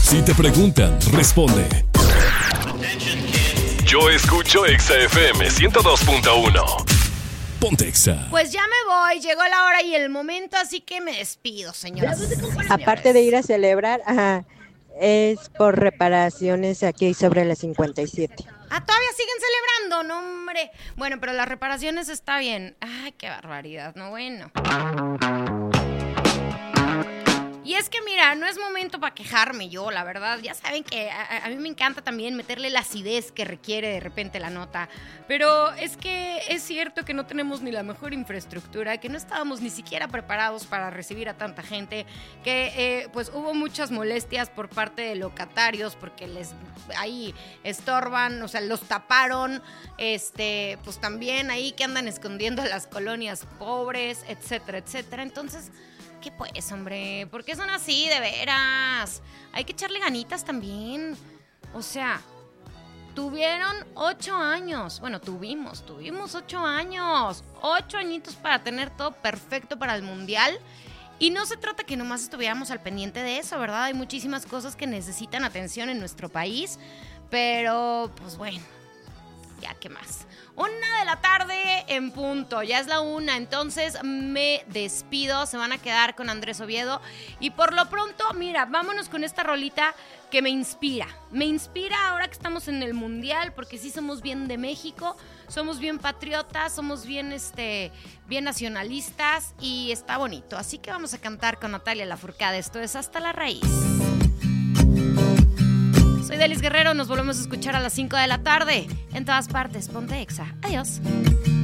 Si te preguntan, responde. Yo escucho Exa FM 102.1. Ponte Exa. Pues ya me voy, llegó la hora y el momento, así que me despido, señoras. Aparte de ir a celebrar, es por reparaciones aquí sobre la 57. Todavía siguen celebrando, no, hombre. Bueno, pero las reparaciones está bien. Ay, qué barbaridad, no, bueno. Y es que mira, no es momento para quejarme yo, la verdad. Ya saben que a mí me encanta también meterle la acidez que requiere de repente la nota. Pero es que es cierto que no tenemos ni la mejor infraestructura, que no estábamos ni siquiera preparados para recibir a tanta gente, que pues hubo muchas molestias por parte de locatarios porque les ahí estorban, o sea, los taparon, pues también ahí que andan escondiendo a las colonias pobres, etcétera, etcétera. Entonces, ¿qué pues, hombre? ¿Por qué son así, de veras? Hay que echarle ganitas también. O sea, tuvieron 8 años. Bueno, tuvimos 8 años. 8 añitos para tener todo perfecto para el Mundial. Y no se trata que nomás estuviéramos al pendiente de eso, ¿verdad? Hay muchísimas cosas que necesitan atención en nuestro país. Pero, pues bueno, ya, ¿qué más? 1:00 p.m. en punto, ya es la 1:00, entonces me despido, se van a quedar con Andrés Oviedo y por lo pronto, mira, vámonos con esta rolita que me inspira ahora que estamos en el Mundial, porque sí somos bien de México, somos bien patriotas, somos bien, bien nacionalistas y está bonito, así que vamos a cantar con Natalia Lafourcade, esto es Hasta la Raíz. Soy Delis Guerrero, nos volvemos a escuchar a las 5:00 p.m. en todas partes. Ponte Exa. Adiós.